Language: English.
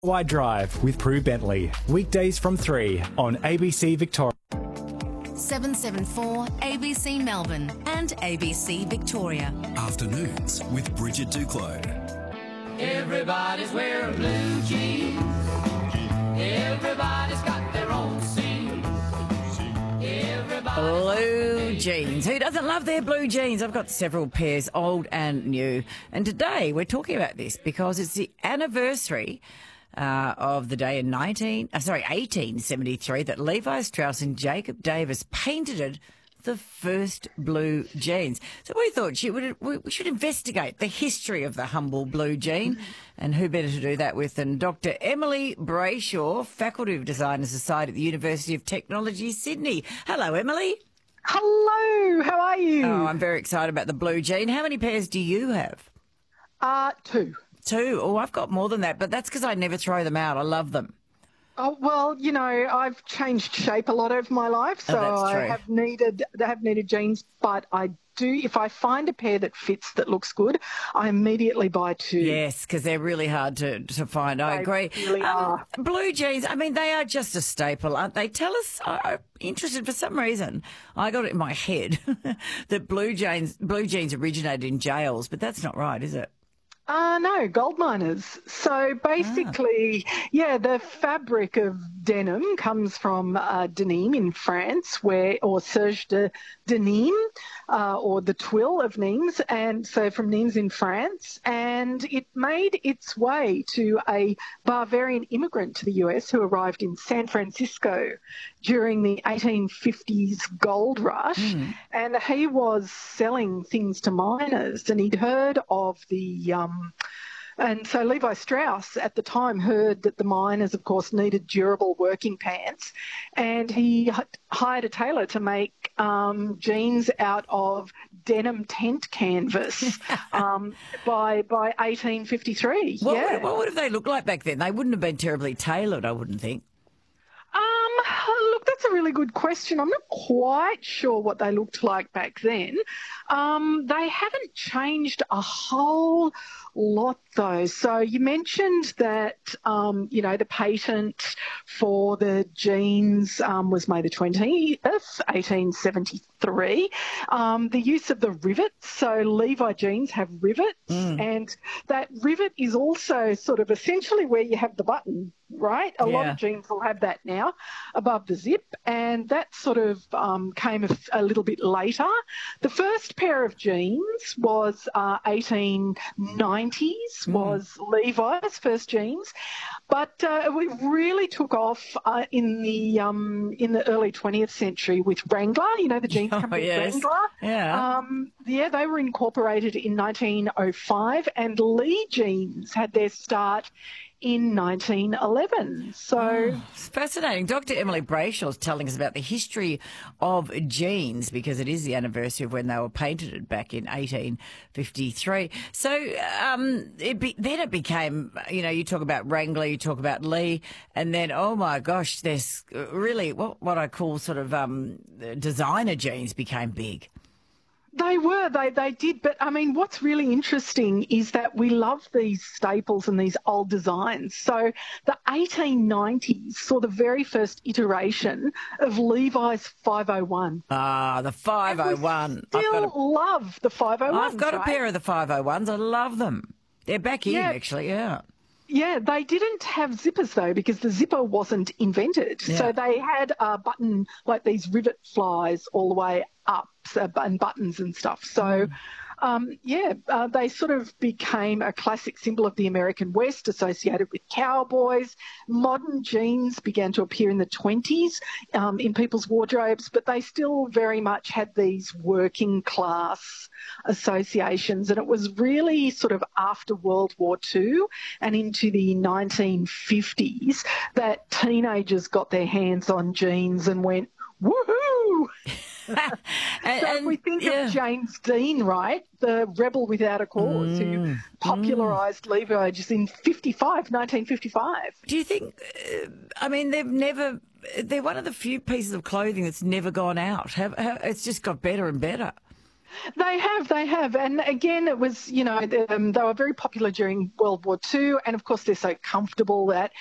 Wide Drive with Prue Bentley. Weekdays from 3 on ABC Victoria. 774 ABC Melbourne and ABC Victoria. Afternoons with Bridget Duclos. Everybody's wearing blue jeans. Everybody's got their own scene. Blue jeans. Who doesn't love their blue jeans? I've got several pairs, old and new. And today we're talking about this because it's the anniversary of the day in 1873 that Levi Strauss and Jacob Davis painted the first blue jeans. So we thought we should investigate the history of the humble blue jean. And who better to do that with than Dr. Emily Brayshaw, Faculty of Design and Society at the University of Technology, Sydney. Hello, Emily. Hello, how are you? Oh, I'm very excited about the blue jean. How many pairs do you have? 2. 2? Oh, I've got more than that, but that's because I never throw them out. I love them. Oh, well, you know, I've changed shape a lot over my life, so that's true. I have needed jeans, but I do, if I find a pair that fits, that looks good, I immediately buy 2. Yes, because they're really hard to find. I agree. Really are. Blue jeans, I mean, they are just a staple, aren't they? Tell us, I'm interested for some reason. I got it in my head that blue jeans originated in jails, but that's not right, is it? No, gold miners. So basically, the fabric of denim comes from Denim in France, or Serge de Nîmes, or the twill of Nîmes, and so from Nîmes in France, and it made its way to a Bavarian immigrant to the US who arrived in San Francisco during the 1850s gold rush, and he was selling things to miners, and he'd heard of the and so Levi Strauss at the time heard that the miners, of course, needed durable working pants, and he hired a tailor to make jeans out of denim tent canvas by 1853. What would have they looked like back then? They wouldn't have been terribly tailored, I wouldn't think. Look, that's a really good question. I'm not quite sure what they looked like back then. They haven't changed a whole lot, though. So you mentioned that, the patent for the jeans was May the 20th, 1873. The use of the rivet. So Levi jeans have rivets, and that rivet is also sort of essentially where you have the button, right? A lot of jeans will have that now above the zip, and that sort of came a little bit later. The first pair of jeans was 1890s, was Levi's first jeans, but it really took off in the early 20th century with Wrangler. You know, the jeans company Wrangler. Yeah. They were incorporated in 1905, and Lee jeans had their start in 1911. So it's fascinating. Dr. Emily Brayshaw is telling us about the history of jeans because it is the anniversary of when they were painted back in 1853. So then it became, you talk about Wrangler, you talk about Lee, and then, oh my gosh, there's really what I call sort of designer jeans became big. They were, they did. But, I mean, what's really interesting is that we love these staples and these old designs. So the 1890s saw the very first iteration of Levi's 501. Ah, the 501. Still love the 501s. I've got a pair of the 501s. I love them. They're back in, actually, Yeah, they didn't have zippers, though, because the zipper wasn't invented. Yeah. So they had a button, like these rivet flies all the way up, and buttons and stuff. So, they sort of became a classic symbol of the American West, associated with cowboys. Modern jeans began to appear in the 20s in people's wardrobes, but they still very much had these working class associations. And it was really sort of after World War II and into the 1950s that teenagers got their hands on jeans and went, woohoo! So if we think of James Dean, right, the rebel without a cause who popularised Levi's in 1955. Do you think, they're one of the few pieces of clothing that's never gone out. It's just got better and better. They have. And again, it was, they were very popular during World War II. And of course, they're so comfortable that